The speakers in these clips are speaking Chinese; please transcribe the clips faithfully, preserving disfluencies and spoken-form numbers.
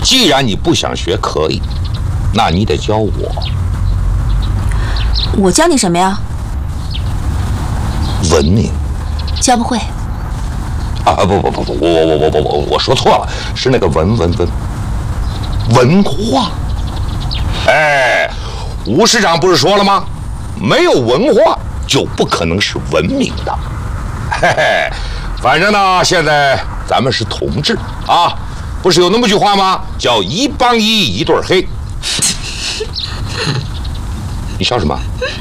既然你不想学，可以，那你得教我。 我教你什么呀？ 文明。 教不会。 啊不不不不，我我我我我我我说错了，是那个文文文文化。哎，吴市长不是说了吗？没有文化就不可能是文明的。嘿嘿，反正呢，现在咱们是同志啊，不是有那么句话吗？叫一帮一，一对黑。你笑什么？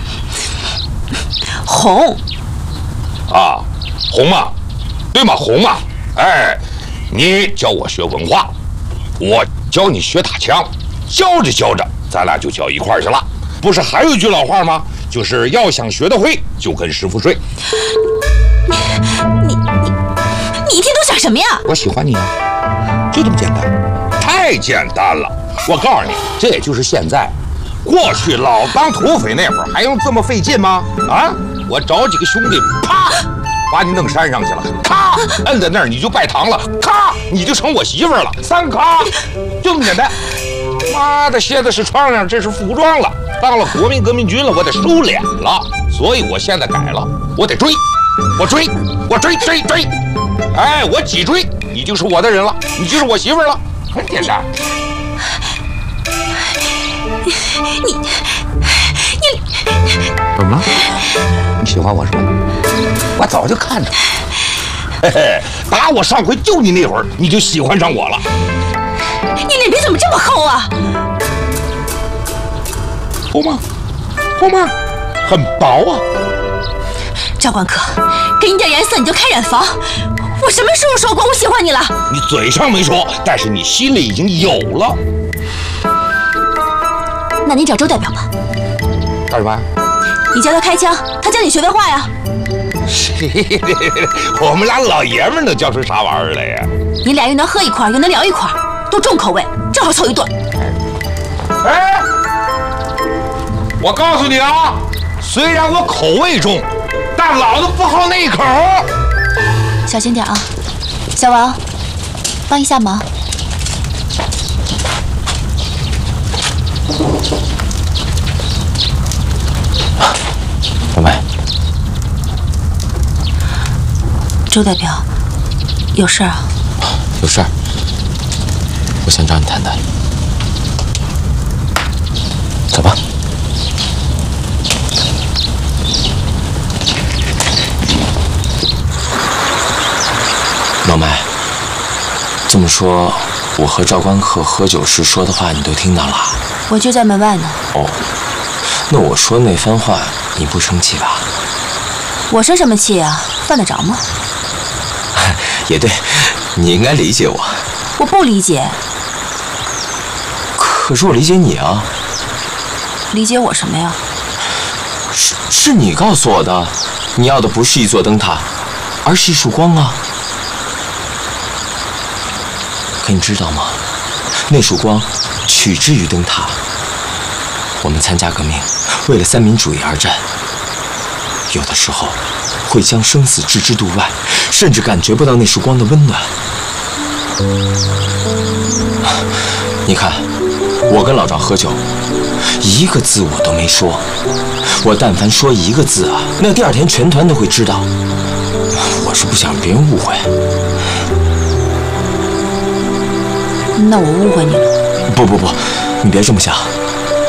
红。 啊，红嘛，对嘛，红嘛。哎，你教我学文化，我教你学打枪，教着教着，咱俩就教一块儿去了。不是还有一句老话吗？就是要想学得会，就跟师傅睡。 你你你一天都想什么呀？ 我喜欢你啊，就这么简单，太简单了。我告诉你，这也就是现在。过去老当土匪那会儿，还用这么费劲吗？啊，我找几个兄弟，啪，把你弄山上去了，咔，摁在那儿你就拜堂了，咔，你就成我媳妇儿了，三咔，就这么简单。妈的，现在是穿上这是服装了，当了国民革命军了，我得收敛了，所以我现在改了，我得追，我追，我追追追，哎，我几追，你就是我的人了，你就是我媳妇儿了，很简单。 你你怎么了？你喜欢我是吧？我早就看着。嘿嘿，打我上回救你那会儿，你就喜欢上我了。 你脸皮怎么这么厚啊？ 厚吗？厚吗？很薄啊。 赵冠科，给你点颜色你就开染房，我什么时候说过我喜欢你了？ 你嘴上没说，但是你心里已经有了。 那你找周代表吧。 干什么？ 你教他开枪，他教你学文化呀。 我们俩老爷们儿能教出啥玩意儿来呀？ 你俩又能喝一块，又能聊一块，都重口味，正好凑一顿。 哎，我告诉你啊，虽然我口味重，但老子不好那一口。 小心点啊，小王，帮一下忙。 老麦， 周代表，有事啊？ 有事儿，我想找你谈谈。走吧。老麦，这么说，我和赵关克喝酒时说的话你都听到了？ 我就在门外呢。 哦，那我说那番话你不生气吧？ 我生什么气啊？犯得着吗？ 也对，你应该理解我。 我不理解。 可是我理解你啊。 理解我什么呀？ 是是你告诉我的，你要的不是一座灯塔，而是一束光啊。可你知道吗？那束光取之于灯塔。我们参加革命，为了三民主义而战，有的时候会将生死置之度外，甚至感觉不到那束光的温暖。你看，我跟老赵喝酒，一个字我都没说。我但凡说一个字啊，那第二天全团都会知道。我是不想让别人误会。 那我误会你了。 不不不，你别这么想。